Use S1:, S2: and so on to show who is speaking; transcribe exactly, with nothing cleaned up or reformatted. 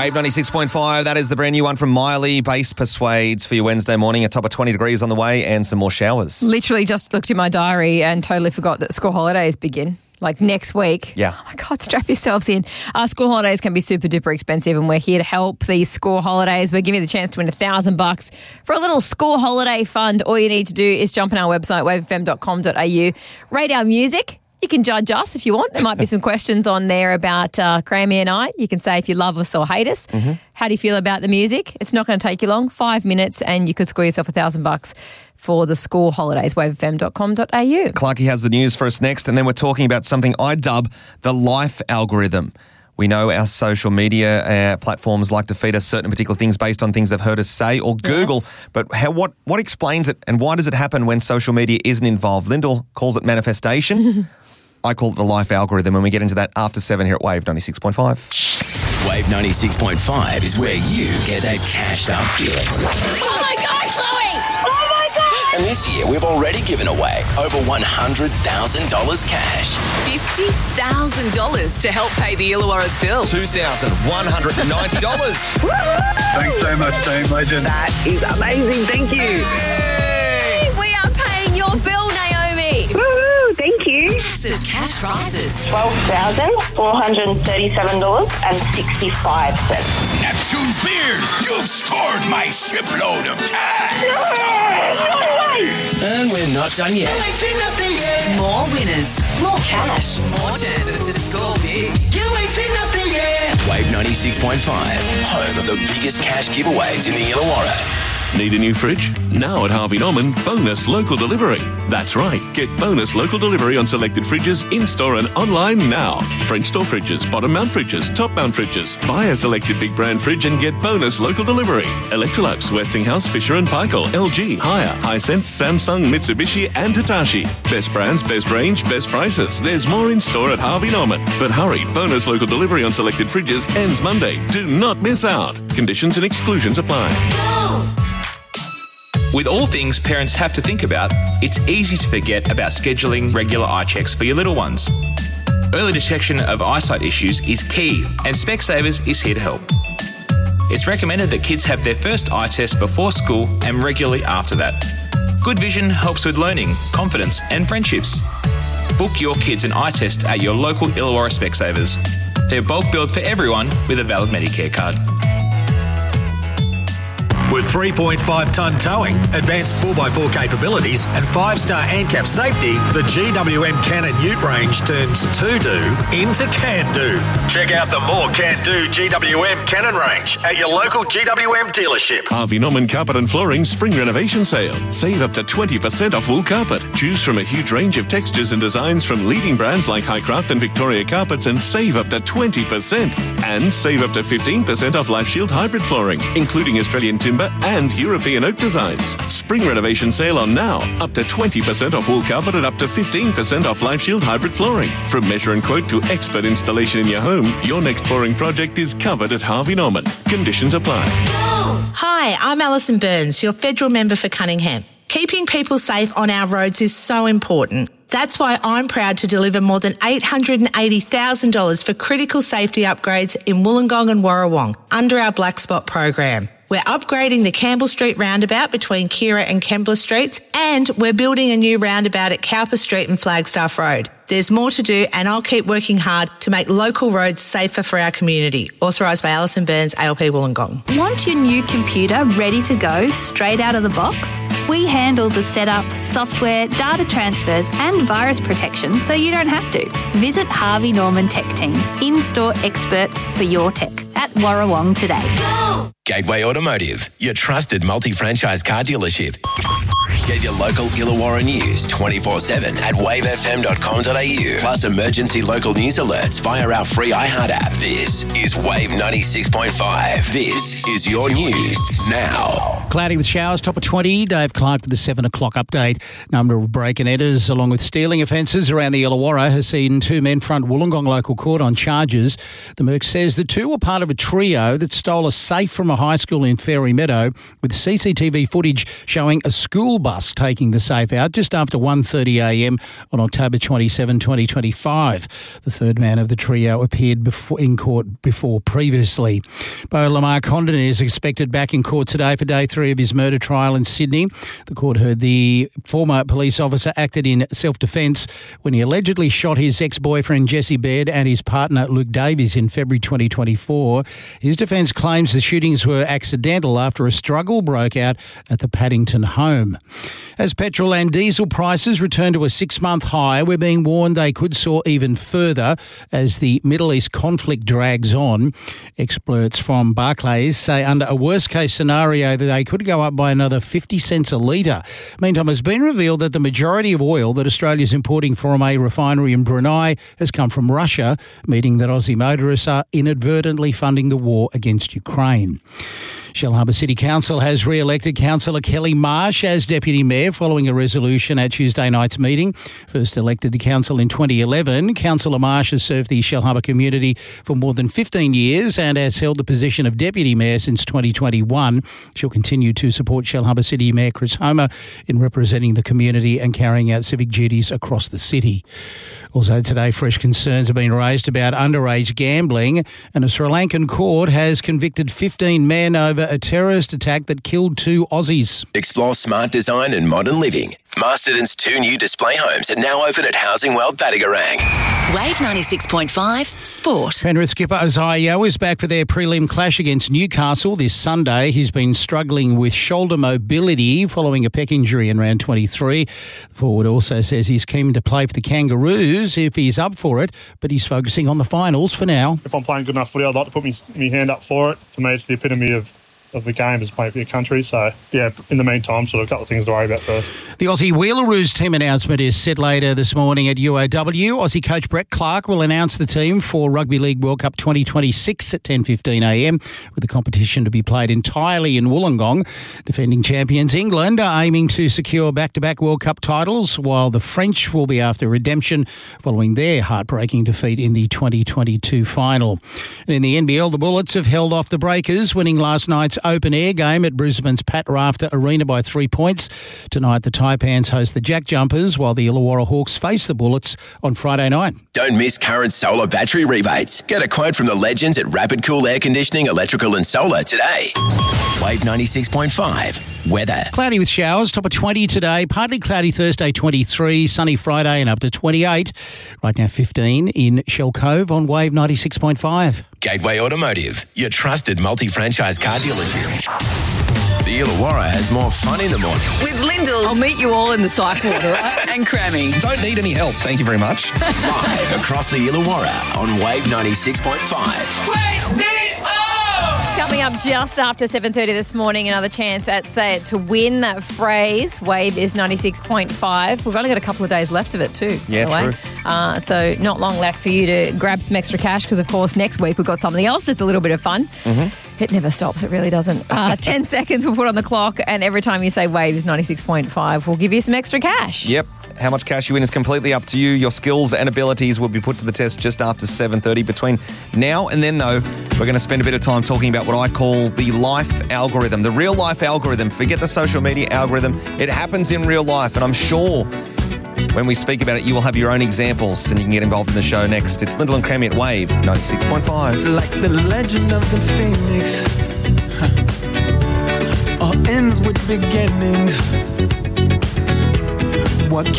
S1: Wave ninety-six point five, that is the brand new one from Miley. Bass persuades for your Wednesday morning. A top of twenty degrees on the way and some more showers.
S2: Literally just looked in my diary and totally forgot that school holidays begin. Like next week.
S1: Yeah.
S2: Oh my God, strap yourselves in. Our school holidays can be super duper expensive and we're here to help these school holidays. We're giving you the chance to win a thousand bucks for a little school holiday fund. All you need to do is jump on our website, wave f m dot com dot a u, rate our music. You can judge us if you want. There might be some questions on there about uh, Crammy and I. You can say if you love us or hate us. Mm-hmm. How do you feel about the music? It's not going to take you long, five minutes, and you could score yourself a thousand bucks for the school holidays, wave f m dot com dot a u.
S1: Clarky has the news for us next, and then we're talking about something I dub the life algorithm. We know our social media uh, platforms like to feed us certain particular things based on things they've heard us say or Google, yes. but how, what, what explains it and why does it happen when social media isn't involved? Lyndall calls it manifestation. I call it the life algorithm, and we get into that after seven here at Wave ninety-six point five.
S3: Wave ninety-six point five is where you get that cashed up feeling.
S4: Oh my God, Chloe! Oh my God!
S3: And this year, we've already given away over one hundred thousand dollars cash.
S5: fifty thousand dollars to help pay the Illawarra's bills.
S1: two thousand one hundred ninety dollars.
S6: Thanks so much, Team Legend.
S7: That is amazing. Thank you.
S5: Hey, we are paying your bill, Naomi.
S7: Woohoo! Thank you.
S5: Massive cash prizes.
S7: twelve thousand four hundred thirty-seven dollars and sixty-five cents.
S3: Neptune's beard, you've scored my shipload of cash. And we're not done yet.
S5: More winners, more cash, more chances to score big. You ain't seen nothing yet.
S3: Wave ninety-six point five, home of the biggest cash giveaways in the Illawarra.
S8: Need a new fridge? Now at Harvey Norman, bonus local delivery. That's right, get bonus local delivery on selected fridges in-store and online now. French door fridges, bottom mount fridges, top mount fridges. Buy a selected big brand fridge and get bonus local delivery. Electrolux, Westinghouse, Fisher and Paykel, L G, Haier, Hisense, Samsung, Mitsubishi and Hitachi. Best brands, best range, best prices. There's more in store at Harvey Norman. But hurry, bonus local delivery on selected fridges ends Monday. Do not miss out. Conditions and exclusions apply.
S9: With all things parents have to think about, it's easy to forget about scheduling regular eye checks for your little ones. Early detection of eyesight issues is key, and Specsavers is here to help. It's recommended that kids have their first eye test before school and regularly after that. Good vision helps with learning, confidence and friendships. Book your kids an eye test at your local Illawarra Specsavers. They're bulk billed for everyone with a valid Medicare card.
S10: With three point five tonne towing, advanced four by four capabilities and five star ANCAP safety, the G W M Cannon Ute range turns to-do into can-do. Check out the more can-do G W M Cannon range at your local G W M dealership.
S8: Harvey Norman Carpet and Flooring Spring Renovation Sale. Save up to twenty percent off wool carpet. Choose from a huge range of textures and designs from leading brands like Highcraft and Victoria Carpets and save up to twenty percent. And save up to fifteen percent off Life Shield hybrid flooring, including Australian timber and European oak designs. Spring renovation sale on now. Up to twenty percent off wool carpet and up to fifteen percent off Life Shield hybrid flooring. From measure and quote to expert installation in your home, your next flooring project is covered at Harvey Norman. Conditions apply.
S11: Hi, I'm Alison Burns, your federal member for Cunningham. Keeping people safe on our roads is so important. That's why I'm proud to deliver more than eight hundred eighty thousand dollars for critical safety upgrades in Wollongong and Warrawong under our Black Spot program. We're upgrading the Campbell Street roundabout between Keira and Kembla Streets, and we're building a new roundabout at Cowper Street and Flagstaff Road. There's more to do, and I'll keep working hard to make local roads safer for our community. Authorised by Alison Burns, A L P Wollongong.
S12: Want your new computer ready to go straight out of the box? We handle the setup, software, data transfers and virus protection so you don't have to. Visit Harvey Norman Tech Team, in-store experts for your tech at Warrawong today.
S3: Go! Gateway Automotive, your trusted multi-franchise car dealership. Get your local Illawarra news twenty-four seven at wave f m dot com dot a u. Plus emergency local news alerts via our free iHeart app. This is Wave ninety-six point five. This is your news now.
S13: Cloudy with showers, top of twenty. Dave Clark with the seven o'clock update. Number of break and enters along with stealing offences around the Illawarra has seen two men front Wollongong Local Court on charges. The Merc says the two were part of a trio that stole a safe from a high school in Fairy Meadow, with C C T V footage showing a school bus bus taking the safe out just after one thirty a m on October twenty-seventh, twenty twenty-five. The third man of the trio appeared before, in court before previously. Beau Lamar Condon is expected back in court today for day three of his murder trial in Sydney. The court heard the former police officer acted in self-defence when he allegedly shot his ex-boyfriend Jesse Baird and his partner Luke Davies in February twenty twenty-four. His defence claims the shootings were accidental after a struggle broke out at the Paddington home. As petrol and diesel prices return to a six-month high, we're being warned they could soar even further as the Middle East conflict drags on. Experts from Barclays say under a worst-case scenario that they could go up by another fifty cents a litre. Meantime, it's been revealed that the majority of oil that Australia is importing from a refinery in Brunei has come from Russia, meaning that Aussie motorists are inadvertently funding the war against Ukraine. Shellharbour City Council has re-elected Councillor Kelly Marsh as Deputy Mayor following a resolution at Tuesday night's meeting. First elected to council in twenty eleven, Councillor Marsh has served the Shellharbour community for more than fifteen years and has held the position of Deputy Mayor since twenty twenty-one. She'll continue to support Shellharbour City Mayor Chris Homer in representing the community and carrying out civic duties across the city. Also today, fresh concerns have been raised about underage gambling, and a Sri Lankan court has convicted fifteen men over a terrorist attack that killed two Aussies.
S3: Explore smart design and modern living. Masterton's two new display homes are now open at Housing World Battigarang.
S5: Wave ninety-six point five Sport.
S13: Penrith skipper Isaiah Yeo is back for their prelim clash against Newcastle this Sunday. He's been struggling with shoulder mobility following a pec injury in round twenty-three. The forward also says he's keen to play for the Kangaroos if he's up for it, but he's focusing on the finals for now.
S14: If I'm playing good enough footy, I'd like to put my, my hand up for it. For me, it's the epitome of of the game is playing for your country. So, yeah, in the meantime, sort of a couple of things to worry about first.
S13: The Aussie Wheelaroos team announcement is set later this morning at U O W. Aussie coach Brett Clark will announce the team for Rugby League World Cup twenty twenty-six at ten fifteen a m, with the competition to be played entirely in Wollongong. Defending champions England are aiming to secure back-to-back World Cup titles, while the French will be after redemption following their heartbreaking defeat in the twenty twenty-two final. And in the N B L, the Bullets have held off the Breakers, winning last night's open-air game at Brisbane's Pat Rafter Arena by three points. Tonight, the Taipans host the Jack Jumpers, while the Illawarra Hawks face the Bullets on Friday night.
S3: Don't miss current solar battery rebates. Get a quote from the legends at Rapid Cool Air Conditioning, Electrical and Solar today. Wave ninety-six point five. Weather.
S13: Cloudy with showers, top of twenty today. Partly cloudy Thursday, twenty-three. Sunny Friday and up to twenty-eight. Right now, fifteen in Shell Cove on Wave ninety-six point five.
S3: Gateway Automotive, your trusted multi-franchise car dealership. The Illawarra has more fun in the morning.
S5: With Lyndall.
S2: I'll meet you all in the cycle order, right?
S5: And Crammy.
S1: Don't need any help. Thank you very much.
S3: Live across the Illawarra on Wave ninety-six point five.
S5: Wake me up!
S2: Coming up just after seven thirty this morning, another chance at Say It to win that phrase. Wave is ninety-six point five. We've only got a couple of days left of it too.
S1: Yeah,
S2: by the way.
S1: true.
S2: Uh, so not long left for you to grab some extra cash because, of course, next week we've got something else that's a little bit of fun.
S1: Mm-hmm.
S2: It never stops. It really doesn't. Uh, ten seconds we'll put on the clock, and every time you say Wave is ninety-six point five, we'll give you some extra cash.
S1: Yep. How much cash you win is completely up to you. Your skills and abilities will be put to the test just after seven thirty. Between now and then, though, we're going to spend a bit of time talking about what I call the life algorithm, the real life algorithm. Forget the social media algorithm. It happens in real life, and I'm sure when we speak about it, you will have your own examples, and you can get involved in the show next. It's Lyndall and Crammy at Wave ninety-six point five.
S15: Like the legend of the Phoenix, huh. All ends with beginnings. What